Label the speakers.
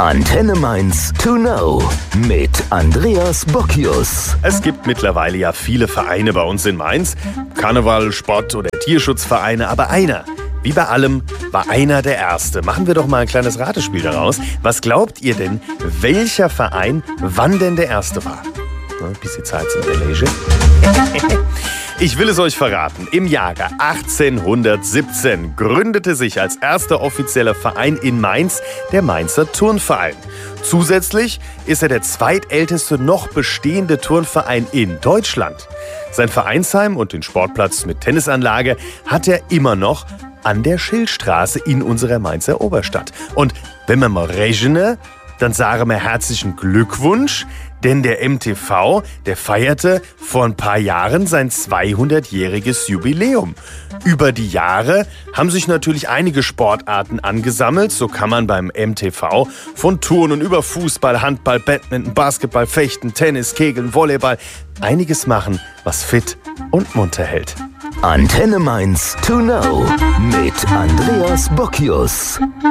Speaker 1: Antenne Mainz to know mit Andreas Bockius.
Speaker 2: Es gibt mittlerweile ja viele Vereine bei uns in Mainz. Karneval, Sport- oder Tierschutzvereine. Aber einer, wie bei allem, war einer der Erste. Machen wir doch mal ein kleines Ratespiel daraus. Was glaubt ihr denn, welcher Verein wann denn der Erste war? Ein bisschen Zeit zum Relation. Ich will es euch verraten. Im Jahre 1817 gründete sich als erster offizieller Verein in Mainz der Mainzer Turnverein. Zusätzlich ist er der zweitälteste noch bestehende Turnverein in Deutschland. Sein Vereinsheim und den Sportplatz mit Tennisanlage hat er immer noch an der Schildstraße in unserer Mainzer Oberstadt. Und wenn wir mal rechnen, dann sagen wir herzlichen Glückwunsch, denn der MTV, der feierte vor ein paar Jahren sein 200-jähriges Jubiläum. Über die Jahre haben sich natürlich einige Sportarten angesammelt. So kann man beim MTV von Turnen über Fußball, Handball, Badminton, Basketball, Fechten, Tennis, Kegeln, Volleyball einiges machen, was fit und munter hält.
Speaker 1: Antenne Mainz to know mit Andreas Bockius.